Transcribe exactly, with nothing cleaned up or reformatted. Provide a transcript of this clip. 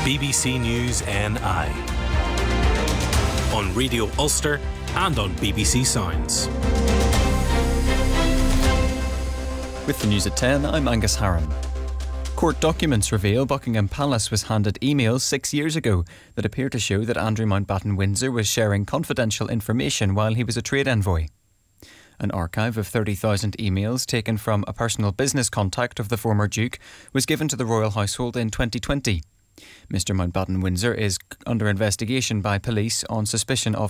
B B C News N I. On Radio Ulster and on B B C Sounds. With the news at ten, I'm Angus Harron. Court documents reveal Buckingham Palace was handed emails six years ago that appear to show that Andrew Mountbatten Windsor was sharing confidential information while he was a trade envoy. An archive of thirty thousand emails taken from a personal business contact of the former Duke was given to the royal household in twenty twenty. Mr Mountbatten Windsor is under investigation by police on suspicion of